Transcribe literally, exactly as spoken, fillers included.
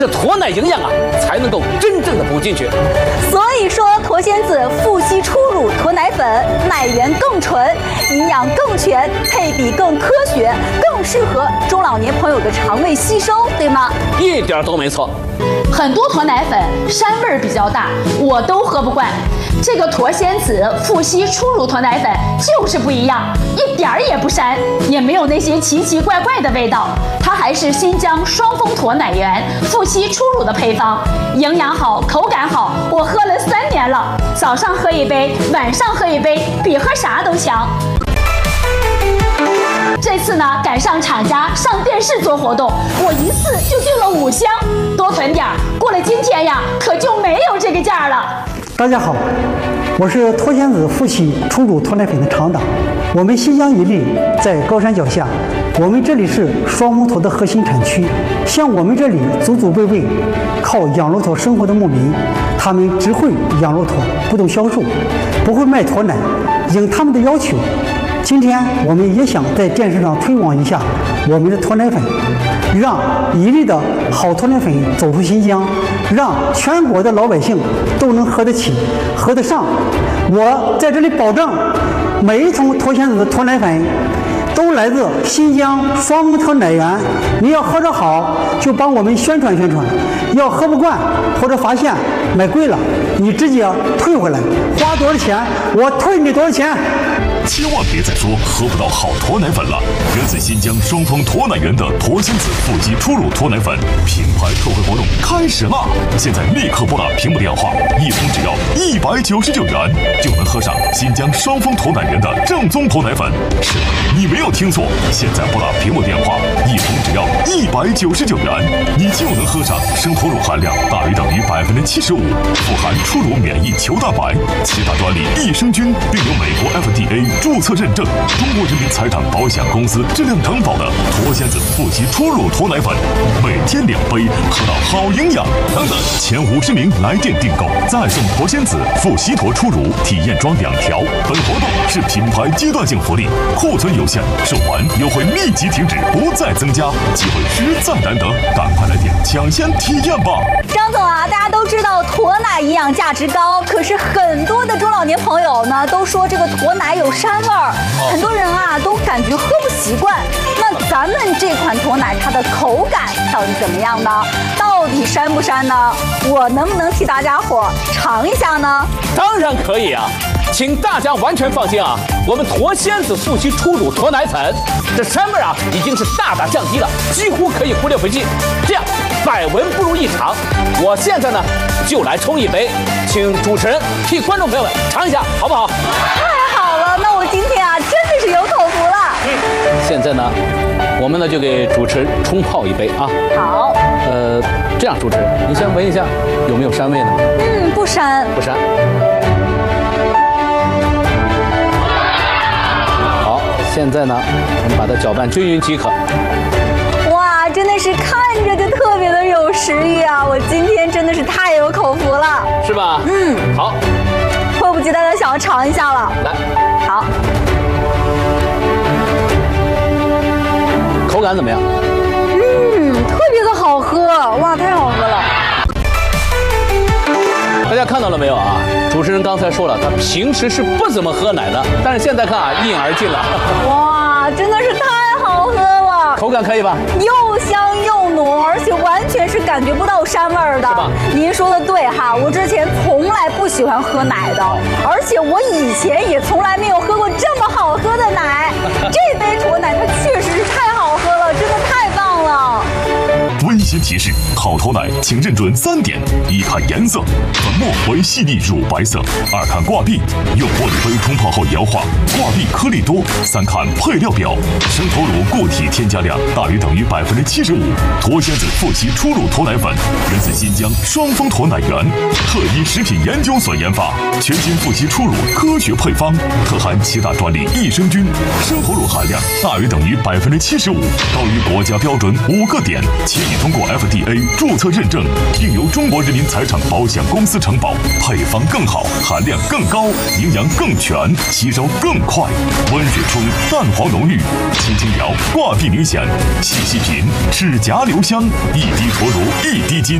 这驼奶营养啊，才能够真正的补进去。 所以说，驼仙子富硒初乳驼奶粉，奶源更纯，营养更全，配比更科学，更适合中老年朋友的肠胃吸收，对吗？ 一点都没错。 很多驼奶粉膻味儿比较大，我都喝不惯。这个驼仙子富硒初乳驼奶粉就是不一样，一点儿也不膻，也没有那些奇奇怪怪的味道。它还是新疆双峰驼奶源富硒初乳的配方，营养好，口感好，我喝了三年了，早上喝一杯，晚上喝一杯，比喝啥都强。这次呢，赶上厂家上电视做活动，我一次就订了五箱，多囤点儿。过了今天呀，可就没有这个价了。 大家好，我是驼仙子富硒初乳驼奶粉的厂长。我们新疆伊犁在高山脚下，我们这里是双峰驼的核心产区。像我们这里祖祖辈辈靠养骆驼生活的牧民，他们只会养骆驼，不懂销售，不会卖驼奶。应他们的要求，今天我们也想在电视上推广一下我们的驼奶粉，让伊犁的好驼奶粉走出新疆，让全国的老百姓都能喝得起、喝得上。我在这里保证，每一桶驼仙子的驼奶粉都来自新疆双峰驼奶源。你要喝着好，就帮我们宣传宣传；要喝不惯或者发现买贵了，你直接退回来，花多少钱我退你多少钱。 千万别再说喝不到好驼奶粉了！源自新疆双峰驼奶源的驼仙子富硒初乳驼奶粉品牌特惠活动开始啦！现在立刻拨打屏幕电话，一桶只要一百九十九元，就能喝上新疆双峰驼奶源的正宗驼奶粉。是的，你没有听错，现在拨打屏幕电话，一桶只要一百九十九元，你就能喝上生驼乳含量大于等于百分之七十五，富含初乳免疫球蛋白、七大专利益生菌，并有美国 F D A。注册认证，中国人民财产保险公司质量担保的驼仙子富硒初乳驼奶粉，每天两杯，喝到好营养。等等，前五十名来电订购，再送驼仙子富硒驼初乳体验装两条。本活动是品牌阶段性福利，库存有限，售完优惠立即停止，不再增加，机会实在难得，赶快来电抢先体验吧！ 张总啊，大家都知道驼奶营养价值高，可是很多的中老年朋友呢都说这个驼奶有膻味儿，很多人啊都感觉喝不习惯。那咱们这款驼奶它的口感到底怎么样呢？到底膻不膻呢？我能不能替大家伙尝一下呢？ 当然可以啊，请大家完全放心啊，我们驼仙子富硒初乳驼奶粉，这膻味啊已经是大大降低了，几乎可以忽略不计。这样百闻不如一尝，我现在呢就来冲一杯，请主持人替观众朋友们尝一下，好不好？ 太好了，那我今天啊真的是有口福了。 现在呢，我们呢就给主持人冲泡一杯啊。 好。 呃，这样，主持人，你先闻一下，有没有膻味呢？ 嗯，不膻。 不膻。好，现在呢，我们把它搅拌均匀即可。 哇，真的是看着就特别的有食欲啊！我今天真的是太有口福了， 是吧？ 嗯。 好， 迫不及待的想要尝一下了。 来， 好。 口感怎么样？ 嗯，特别的好喝，哇，太好喝了！ 大家看到了没有啊？主持人刚才说了，他平时是不怎么喝奶的，但是现在看啊，一饮而尽了。 哇，真的是太好喝了！ 口感可以吧？ 又香又浓，而且完全是感觉不到膻味儿的。 是吧？ 您说的对哈，我之前从来不喜欢喝奶的，而且我以前也从来没有喝过这么好喝的奶。这杯驼奶它确实是太好喝了，真的太棒了。 温馨提示：好驼奶请认准三点：一看颜色，粉末为细腻乳白色；二看挂壁，用玻璃杯冲泡后摇化，挂壁颗粒多；三看配料表，生驼乳固体添加量大于等于百分之七十五。驼仙子富硒初乳驼奶粉源自新疆双峰驼奶源，特依食品研究所研发，全新富硒初乳科学配方，特含七大专利益生菌，生驼乳含量大于等于百分之七十五，高于国家标准五个点，且已通通过 F D A 注册认证，并由中国人民财产保险公司承保，配方更好，含量更高，营养更全，吸收更快，温水冲，蛋黄浓郁，轻轻摇，挂壁明显，细细品，齿颊留香，一滴驼乳一滴金。